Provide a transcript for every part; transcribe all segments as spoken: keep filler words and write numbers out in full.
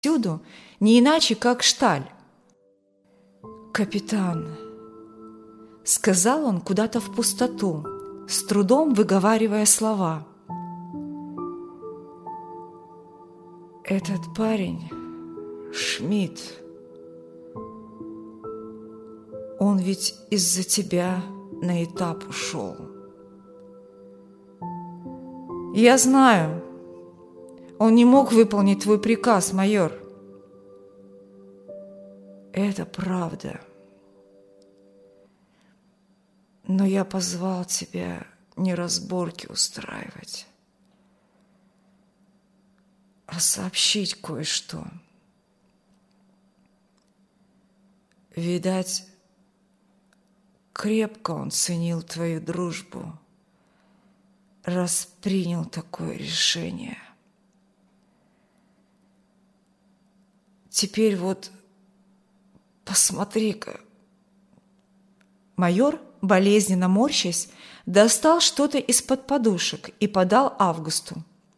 всюду, не иначе, как Шталь. «Капитан», — сказал он куда-то в пустоту, с трудом выговаривая слова. «Этот парень, Шмидт, он ведь из-за тебя на этап ушел. Я знаю, он не мог выполнить твой приказ, майор. Это правда. Но я позвал тебя не разборки устраивать, а сообщить кое-что. Видать, крепко он ценил твою дружбу, раз принял такое решение. Теперь вот посмотри-ка». Майор, болезненно морщась, достал что-то из-под подушек и подал Августу.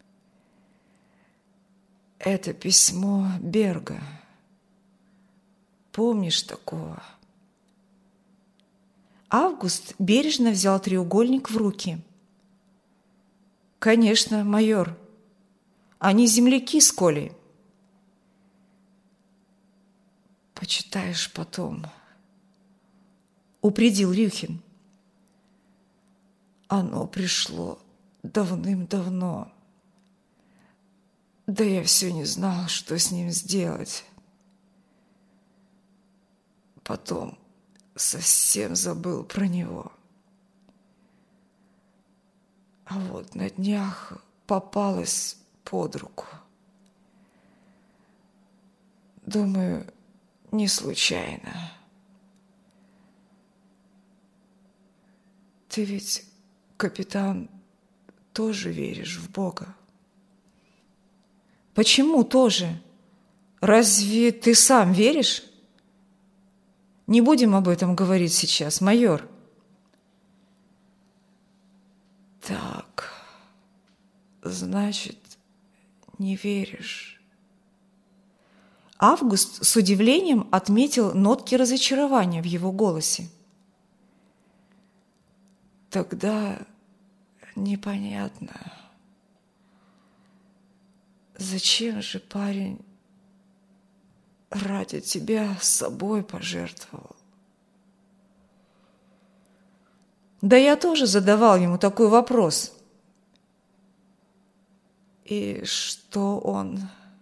«Это письмо Берга. Помнишь такого?» Август бережно взял треугольник в руки. «Конечно, майор. Они земляки с Колей». «Почитаешь потом», — упредил Рюхин. «Оно пришло давным-давно. Да я все не знал, что с ним сделать. Потом совсем забыл про него. А вот на днях попалась под руку. Думаю, не случайно. Ты ведь, капитан, тоже веришь в Бога?» «Почему тоже? Разве ты сам веришь?» «Не будем об этом говорить сейчас, майор». «Так, значит, не веришь?» Август с удивлением отметил нотки разочарования в его голосе. «Тогда непонятно, зачем же парень ради тебя собой пожертвовал?» «Да я тоже задавал ему такой вопрос». «И что он?»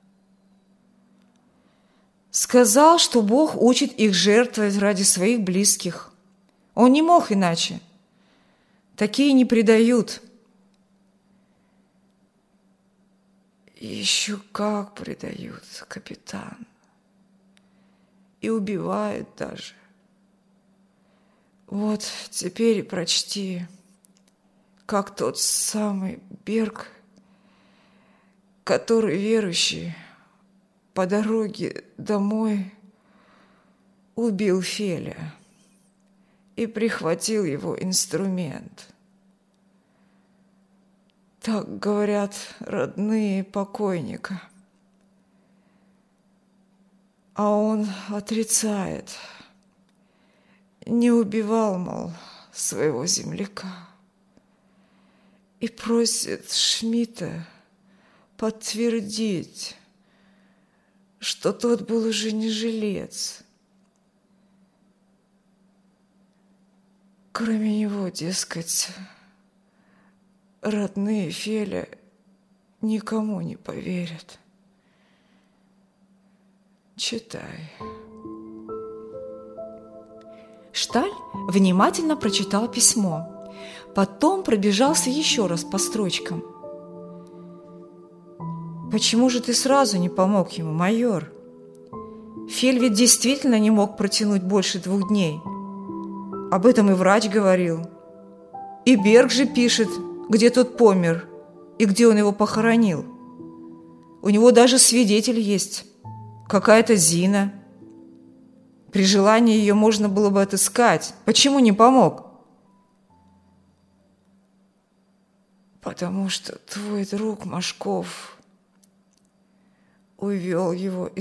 «Сказал, что Бог учит их жертвовать ради своих близких. Он не мог иначе. Такие не предают». «Еще как предают, капитан. И убивают даже. Вот теперь прочти, как тот самый Берг, который верующий, по дороге домой убил Феля и прихватил его инструмент. Так говорят родные покойника. А он отрицает. Не убивал, мол, своего земляка. И просит Шмидта подтвердить, что тот был уже не жилец. Кроме него, дескать, родные Феля никому не поверят. Читай». Шталь внимательно прочитал письмо, потом пробежался еще раз по строчкам. «Почему же ты сразу не помог ему, майор? Фель ведь действительно не мог протянуть больше двух дней. Об этом и врач говорил. И Берг же пишет, где тот помер и где он его похоронил. У него даже свидетель есть, какая-то Зина. При желании ее можно было бы отыскать. Почему не помог?» «Потому что твой друг Машков увел его